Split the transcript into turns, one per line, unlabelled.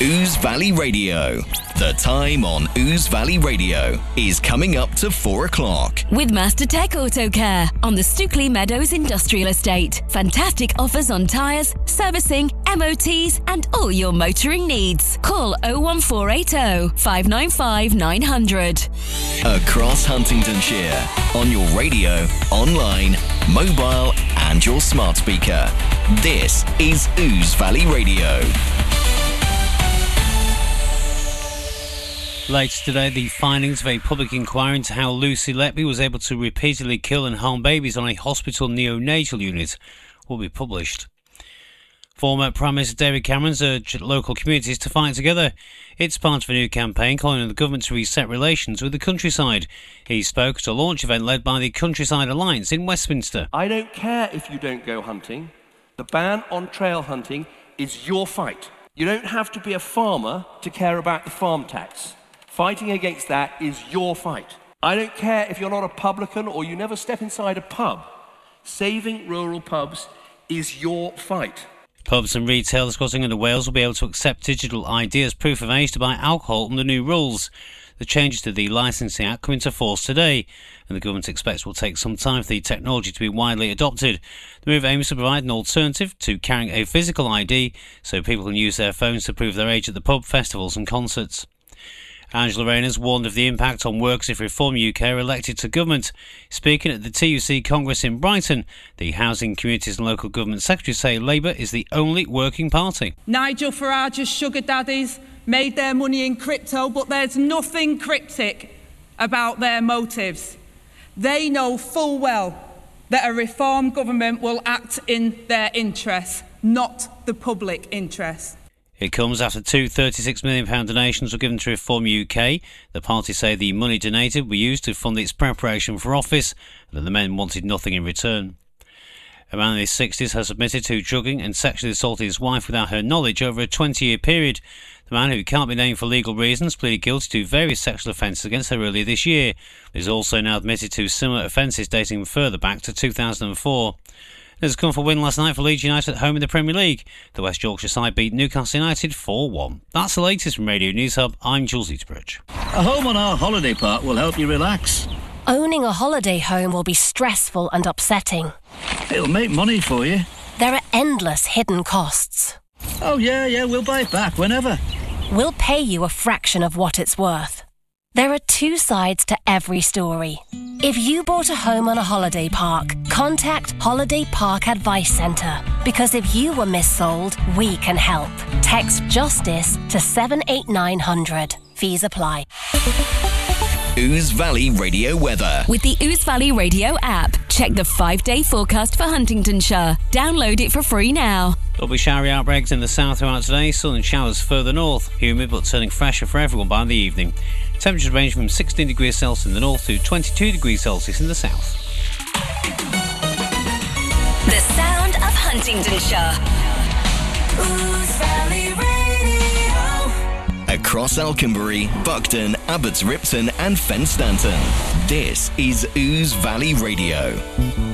Ouse Valley Radio. The time on Ouse Valley Radio is coming up to 4 o'clock.
With Master Tech Auto Care on the Stookley Meadows Industrial Estate. Fantastic offers on tyres, servicing, MOTs and all your motoring needs. Call 01480 595 900.
Across Huntingdonshire, on your radio, online, mobile and your smart speaker. This is Ouse Valley Radio.
Later today, the findings of a public inquiry into how Lucy Letby was able to repeatedly kill and harm babies on a hospital neonatal unit will be published. Former Prime Minister David Cameron's urged local communities to fight together. It's part of a new campaign calling on the government to reset relations with the countryside. He spoke at a launch event led by the Countryside Alliance in Westminster.
I don't care if you don't go hunting. The ban on trail hunting is your fight. You don't have to be a farmer to care about the farm tax. Fighting against that is your fight. I don't care if you're not a publican or you never step inside a pub. Saving rural pubs is your fight.
Pubs and retailers across England and Wales will be able to accept digital ID as proof of age to buy alcohol under the new rules. The changes to the Licensing Act come into force today, and the government expects it will take some time for the technology to be widely adopted. The move aims to provide an alternative to carrying a physical ID so people can use their phones to prove their age at the pub, festivals and concerts. Angela Rayner has warned of the impact on workers if Reform UK are elected to government. Speaking at the TUC Congress in Brighton, the Housing, Communities and Local Government Secretary say Labour is the only working party.
Nigel Farage's sugar daddies made their money in crypto, but there's nothing cryptic about their motives. They know full well that a Reform government will act in their interests, not the public interest.
It comes after two £36 million donations were given to Reform UK. The party say the money donated were used to fund its preparation for office and that the men wanted nothing in return. A man in his 60s has admitted to drugging and sexually assaulting his wife without her knowledge over a 20-year period. The man, who can't be named for legal reasons, pleaded guilty to various sexual offences against her earlier this year. He is also now admitted to similar offences dating further back to 2004. There's a comfortable win last night for Leeds United at home in the Premier League. The West Yorkshire side beat Newcastle United 4-1. That's the latest from Radio News Hub. I'm Jules Eaterbridge.
A home on our holiday park will help you relax.
Owning a holiday home will be stressful and upsetting.
It'll make money for you.
There are endless hidden costs.
Oh, yeah, we'll buy it back whenever.
We'll pay you a fraction of what it's worth. There are two sides to every story. If you bought a home on a holiday park, contact Holiday Park Advice Centre. Because if you were missold, we can help. Text JUSTICE to 78900. Fees apply.
Ouse Valley Radio weather.
With the Ouse Valley Radio app, check the 5-day forecast for Huntingdonshire. Download it for free now.
There'll be showery outbreaks in the south throughout today, sun and showers further north. Humid but turning fresher for everyone by the evening. Temperatures range from 16 degrees Celsius in the north to 22 degrees Celsius in the south.
The sound of Huntingdonshire. Ouse Valley Radio.
Across Alconbury, Buckton, Abbots Ripton and Fenstanton. This is Ouse Valley Radio.